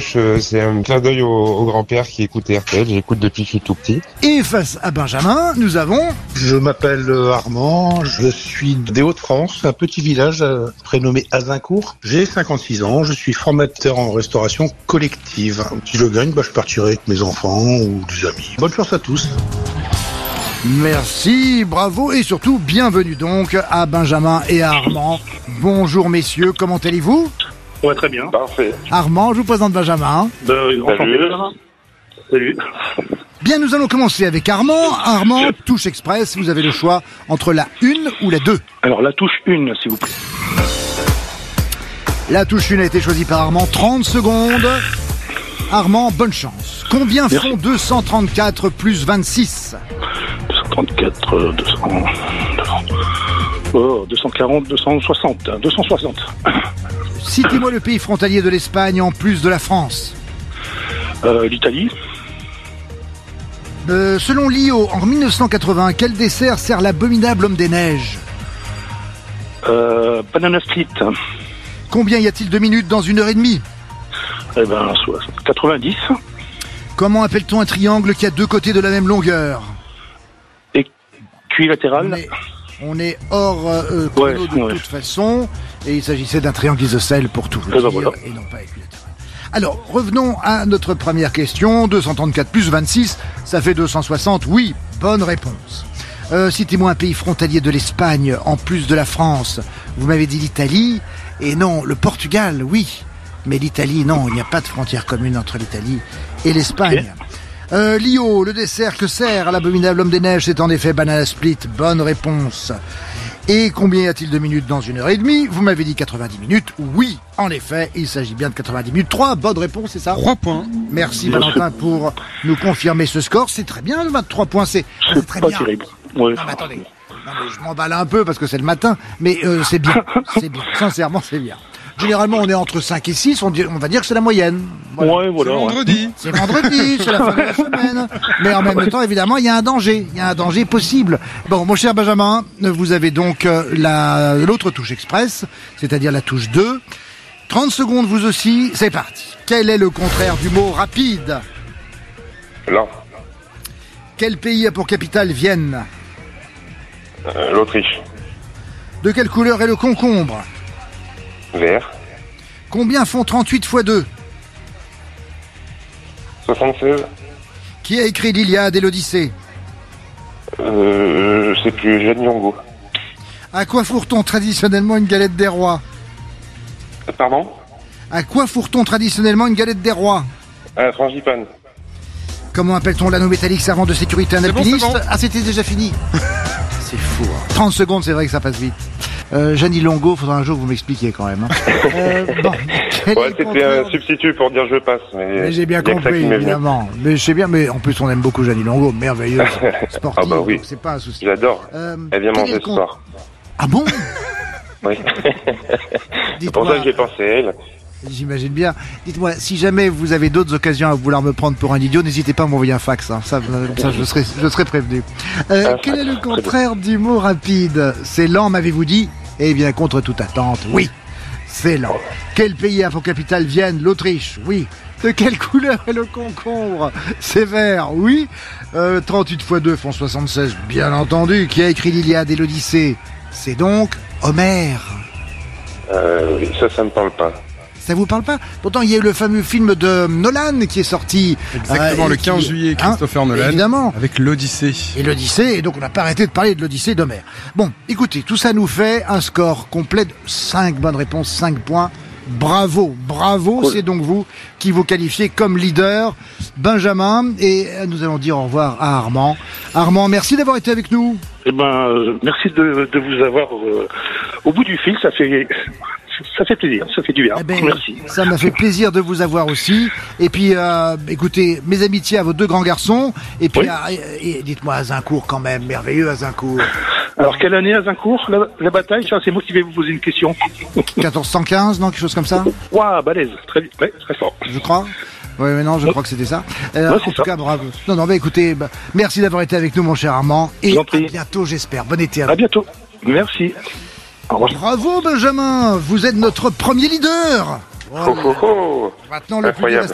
touche, c'est un clin d'œil au grand-père qui écoute RTL. J'écoute depuis que je suis tout petit. Et face à Benjamin, nous avons... Je m'appelle Armand, je suis des Hauts-de-France, un petit village prénommé Azincourt. J'ai 56 ans, je suis formateur en restauration collective. Si je gagne, je partirai avec mes enfants ou des amis. Bonne chance à tous. Merci, bravo et surtout bienvenue donc à Benjamin et à Armand. Bonjour messieurs, comment allez-vous ? Ouais, très bien. Parfait. Armand, je vous présente Benjamin. Enchanté. Salut. Bien, nous allons commencer avec Armand. Armand, touche express, vous avez le choix entre la 1 ou la 2. Alors, la touche 1, s'il vous plaît. La touche 1 a été choisie par Armand, 30 secondes. Armand, bonne chance. Combien Merci. font 234 plus 26 ? 234, 240, 260. 260. Citez-moi le pays frontalier de l'Espagne en plus de la France. L'Italie. Selon Lio, en 1980, quel dessert sert l'abominable homme des neiges ? Banana split. Combien y a-t-il de minutes dans 1h30 ? 90. Comment appelle-t-on un triangle qui a deux côtés de la même longueur ? Equilatéral. On est hors chrono de toute façon, et il s'agissait d'un triangle isocèle pour tout vous dire, voilà. et non pas équilatéral. Alors, revenons à notre première question. 234 plus 26, ça fait 260. Oui, bonne réponse. Citez-moi un pays frontalier de l'Espagne, en plus de la France. Vous m'avez dit l'Italie, et non, le Portugal, oui. Mais l'Italie, non, il n'y a pas de frontière commune entre l'Italie et l'Espagne. Okay. Lio, le dessert que sert à l'abominable homme des neiges, c'est en effet banana split. Bonne réponse. Et combien y a-t-il de minutes dans 1h30 ? Vous m'avez dit 90 minutes. Oui, en effet, il s'agit bien de 90 minutes. 3 bonnes réponses, c'est ça ? 3 points. Merci Valentin pour nous confirmer ce score. C'est très bien, le 23 points, c'est très pas bien. Terrible. Ouais. Non, mais attendez, non, mais je m'emballe un peu parce que c'est le matin, mais c'est bien, c'est bien, sincèrement c'est bien. Généralement, on est entre 5 et 6, on va dire que c'est la moyenne. Voilà. Ouais, voilà. C'est vendredi. C'est vendredi, c'est la fin de la semaine. Mais en même temps, évidemment, il y a un danger. Il y a un danger possible. Bon, mon cher Benjamin, vous avez donc l'autre touche express, c'est-à-dire la touche 2. 30 secondes, vous aussi. C'est parti. Quel est le contraire du mot rapide ? Lent. Quel pays a pour capitale Vienne ? L'Autriche. De quelle couleur est le concombre ? Vert. Combien font 38 x 2 ? 76. Qui a écrit l'Iliade et l'Odyssée ? Je sais plus, Jeanne Longo. À quoi fourre-t-on traditionnellement une galette des rois ? Pardon ? À quoi fourre-t-on traditionnellement une galette des rois ? Frangipane. Comment appelle-t-on l'anneau métallique servant de sécurité à un C'est bon, alpiniste ? c'est bon. Ah, c'était déjà fini. C'est fou. 30 secondes, c'est vrai que ça passe vite. Jeannie Longo, faudra un jour que vous m'expliquiez quand même. Bon, Ouais, c'était un substitut pour dire je passe. Mais j'ai bien il y a que ça compris, qui m'est venu. évidemment. Mais je sais bien, mais en plus on aime beaucoup Jeannie Longo, merveilleuse, sportive, Ah bah oui. donc c'est pas un souci. J'adore. Elle vient quel est manger le ce con- soir. Ah bon ? Oui. C'est pour ça que j'ai pensé à elle. J'imagine bien. Dites-moi, si jamais vous avez d'autres occasions à vouloir me prendre pour un idiot, n'hésitez pas à m'envoyer un fax. Hein. Ça je serai prévenu. Quel est le contraire du mot rapide ? C'est lent, m'avez-vous dit ? Eh bien, contre toute attente, oui, c'est lent. Quel pays a pour capitale Vienne ? L'Autriche, oui. De quelle couleur est le concombre ? C'est vert, oui. 38 x 2 font 76, bien entendu. Qui a écrit l'Iliade et l'Odyssée ? C'est donc Homère. Oui, ça me parle pas. Ça vous parle pas ? Pourtant, il y a eu le fameux film de Nolan qui est sorti. Exactement, le 15 juillet, Christopher Nolan. Évidemment. Avec l'Odyssée. Et l'Odyssée, et donc on n'a pas arrêté de parler de l'Odyssée d'Homère. Bon, écoutez, tout ça nous fait un score complet de 5 bonnes réponses, 5 points. Bravo, bravo, Cool. C'est donc vous qui vous qualifiez comme leader, Benjamin, et nous allons dire au revoir à Armand. Armand, merci d'avoir été avec nous. Eh ben, merci de vous avoir au bout du fil. Ça fait plaisir, ça fait du bien. Eh ben, Merci. Ça m'a fait plaisir de vous avoir aussi. Et puis, écoutez, mes amitiés à vos deux grands garçons. Et puis, Oui. et dites-moi Azincourt quand même, merveilleux Azincourt. Alors, quelle année Azincourt, la bataille ? Ça, c'est moi qui vais vous poser une question. 1415, non, quelque chose comme ça, Waouh, balèze, très fort. je crois. Oui, mais non, je crois que c'était ça. c'est En tout ça. cas, bravo. Non, écoutez, merci d'avoir été avec nous, mon cher Armand. Je Et vous en à prie. bientôt, j'espère. Bon été à vous. À bientôt. Merci. Au revoir. Bravo, Benjamin. Vous êtes notre premier leader. Oh, oh, oh. Maintenant, le plus dur Incroyable. reste